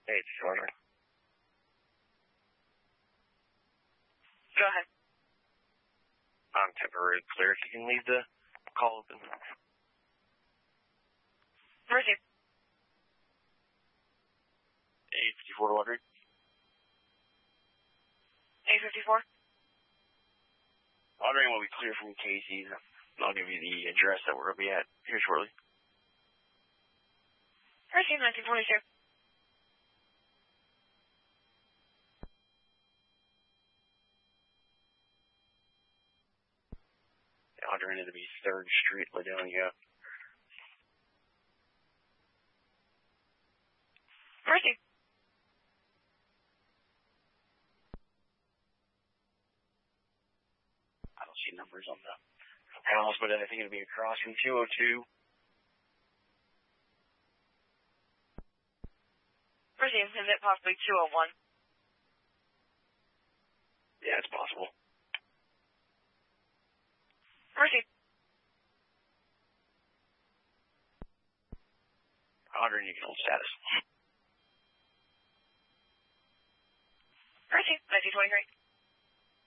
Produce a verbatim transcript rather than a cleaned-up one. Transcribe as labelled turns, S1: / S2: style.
S1: Hey, it's Jordan.
S2: Go ahead.
S1: I'm temporarily clear. If you can leave the call open.
S2: Receive.
S1: eight fifty-four Audrey.
S2: eight fifty-four.
S1: Audrey will be clear from Casey's. I'll give you the address that we're going to be at here shortly.
S2: Receive nineteen forty-two.
S1: Audrey to be third Street, Ladonia.
S2: Receive.
S1: I don't see numbers on the house, but I think it'll be across from two oh two.
S2: Receive. Is it possibly two oh one?
S1: Yeah, it's possible.
S2: Receive.
S1: Audrey, you can hold status.
S2: Receive. nineteen twenty-three.